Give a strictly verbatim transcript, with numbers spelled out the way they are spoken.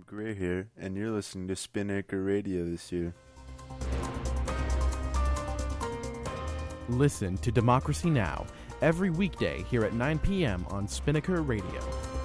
Gray here, and you're listening to Spinnaker Radio this year. Listen to Democracy Now! Every weekday here at nine p.m. on Spinnaker Radio.